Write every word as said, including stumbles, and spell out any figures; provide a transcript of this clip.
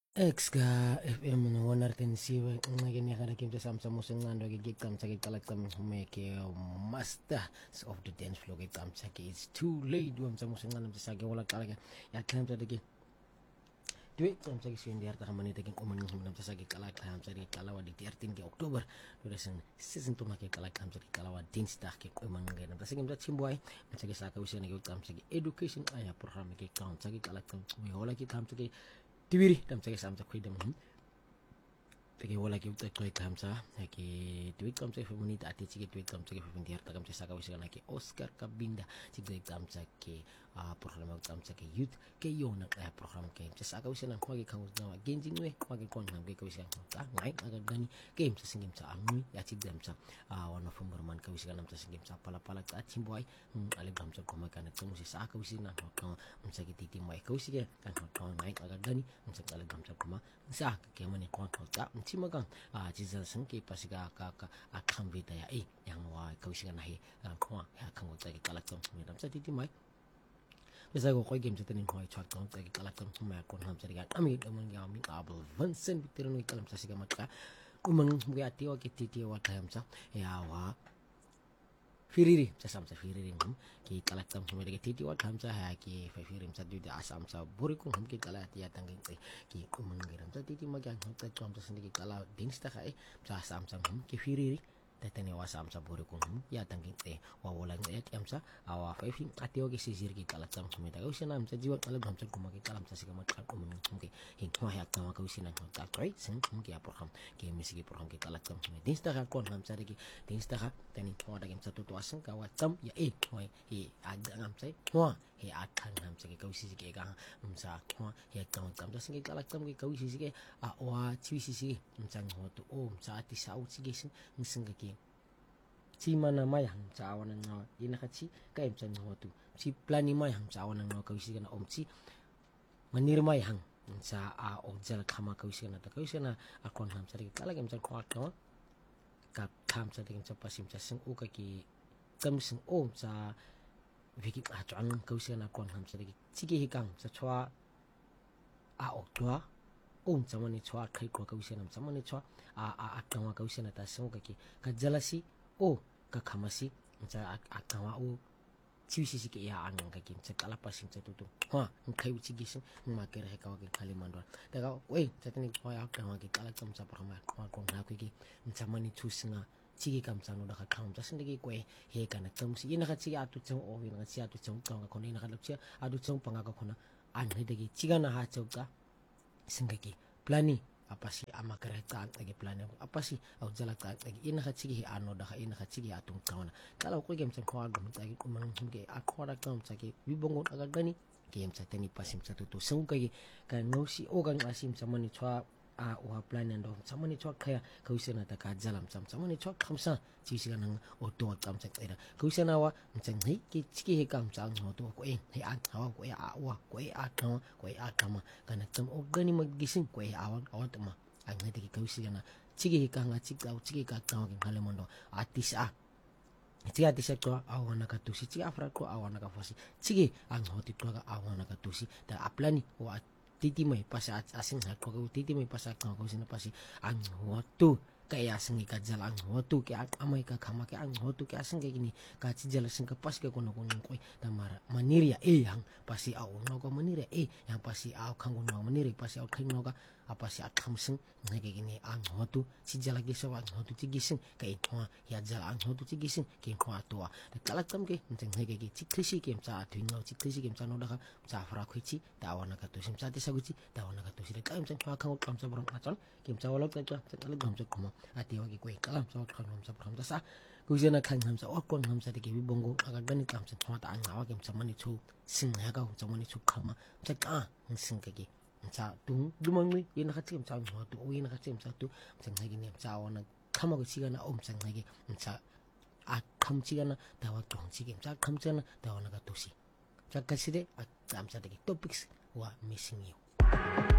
X ka F M no wanartenisiwe nxeke niyakana kimse samsamo sencando ke ngicamtsa ke qala camhume ke masters of the dance floor ke camtsa ke it's too late wamsamo sencando msake wala qala ke yaqhamtsa ke dwe camtsa ke sindi yarta kamanite ke qoman ngumna msake qala qhamtsa ke qala wa di thirteen ke October lesen season to make qala qhamtsa ke qala wa Dinsdag ke qoman ngena msake mtsa chimbwai msake saka usene ke camtsa ke education aya program ke camtsa ke qala qhamtsa hola ke camtsa ke Tibiri dam saya samsa kuidam Tege wala ki uta koi kamsa ki tweet kamsa fe munita ati chike tweet kamsa ke fe ndiarta kamsa saka wisana ke Oscar Kabinda chike kamsa ke program kamsa ke youth ke yona ka program ke saka wisana ko ke kangu na genji nwe ko ke kon ngam ke wisana ta ngai aga gani ke msa singim sa angui ya chike kamsa wana fumbar man ka wisana msa singim sa pala pala ta chimboy ale kamsa ko makana temu saka wisana ko msa ke titi mai ka wisike kan ko ngai aga gani msa ale kamsa ko ma sa ke mani ko ko ta Timagang ah jizal sengke pasiga ka ka akam beta ya eh yang wa kausigan nahi kwa ya kango tsaki kalakam midam sa titi mai besa go koi game tsatin koi chat kong tsaki kalakam ma kon ham tsari ga ami damang ya mi abel Vincent Victor no kalam sa siga maka umang mga ati wa kititi wa kayam sa ya wa Firiri sa samsa firiri ngam ki kalakam hum de titi wa kamsa ha ki fa firim sa duda asam sa buri ko hum ki kala ti atang ki ki kumang giram sa titi magang hum ta kam sa sindi ki kala dinsta ka e sa sam sa hum ki firiri tatani wa sam sa buri ko hum ya tang ki wa wala ngi am sa awa fa fi ati o ki sisir ki kalakam hum ta usina am sa jiwa kala gam sa kuma ki kalam sa siga mat ka kumang hum ki hin ko ya ka ka usina hum ta trai sin hum ki apor ham ki misigi por ham ki kalakam hum dinsta ka kon ham sa ki dinsta ka tani ko da gam sa tu asang ka watam ya eh hoi he aga ngam sai hwa he akan ngam sai ka usi ke ga umsa hwa he ka ngam sa singe kala kam ke ka usi ke a wa chi si si umsa ho tu o umsa ati sa u chi ge sin singa ke chi mana mai hang cha wana nga ina ka chi ka umsa ho tu chi plani mai hang cha wana nga ka usi ke na om chi manir mai hang umsa a ojal khama ka usi na ta ka usi na akon ngam sa ke kala gam sa ko ka ka tham sa de sa pasim sa sing u ka ki kam sing om sa viki a chuan kausia na kon ham sa de chiki hikang sa chwa a okwa om chamani chwa khai ko kausia nam chamani chwa a a akawa kausia na ta sing ka ki ka jalasi o ka khamasi sa akawa o chiwisi si ke ya angang ka ki sa kala pasim sa tutu ha khai uchi gi sing ma ke re ka wa ke khali mandwa ta ka we sa tani ko ya akawa ki kala kam sa parama ko ko na ku ki chamani chusinga chigi kam sa no da kham sa sindagi ko he kana kam si ina ka chi atu chung o ina chi atu chung ka ko ina ka lukcha atu chung panga ka khona an he dagi chiga na ha chau ka sindagi plani apa si ama kare ta agi plani apa si au jala ta agi ina ka chigi ano da ina ka chigi atu kauna kala ko game sa ko agum ta agi ko man ge akhora kam sa ke bibongon aga gani game sa tani pasim sa tutu sung ka ka no si o gang asim sa mani chwa a wa plan and of samani chok khaya kausena ta ka jalam sam samani chok khamsa chi si nang o to kam chak era kausena wa chang hi ki chi he kam chang ho to ko e he a ha ko e a wa ko e a ka ko e a kama kana cham o gani mag gisin ko e a wa a ma ang ne ki kausena chi he ka nga chi ka chi ka ka ke hale mondo atis a chi atis ko a wa na ka tu si chi afra ko a wa na ka fosi chi ang ho ti to ka a wa na ka tu si ta aplani wa titi mai pasa asing ha ko titi mai pasa ka ko sina pasi ang hotu kaya asing ka jala ang hotu ke amai ka khama ke ang hotu ke asing ke gini ka chi jala sing ka pas ke kono kono koi tamara maniria e yang pasi au no ko maniria e yang pasi au khango no maniria pasi au khain no ka apa si akham sing ne ke gini ang hotu chi jala ge sawa ang hotu chi gising ka e thwa ya jala ang hotu chi gising ke khwa to kala kam ke nteng ne ke gi chi khisi ke sa twing no chi khisi ke sa no da ka sa fra khoi chi ta wana ka to sim sa ti saguchi ta wana ka to si ka im sa khwa khang kam sa bro achon kim sa wala ka cha ta le gam sa kuma ati wa gi ko kalam sa khang nam sa kham sa ku jena khang nam sa o kon nam sa de ke bi bongo aga gani kam sa thwa ta ang wa kim sa mani chu sing ha ka sa mani chu khama sa ka sing ka gi sa tung dumang ni ina ka chim sa ho tu ina ka chim sa tu sang ha gi ne sa wana khama ko chi ga na om sang ha gi sa a kham chi ga na ta wa tong chi gi sa kham cha na ta wana ka tu si sa ka si de a kam sa de topics wa missing you